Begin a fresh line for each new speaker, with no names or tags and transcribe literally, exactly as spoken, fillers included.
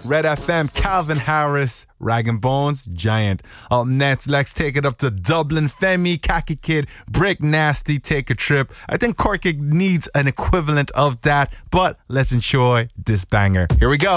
Red F M, Calvin Harris, Rag and Bones, Giant. Up next, let's take it up to Dublin. Femi, Khaki Kid, Break Nasty, Take a Trip. I think Corky needs an equivalent of that, but let's enjoy this banger. Here we go.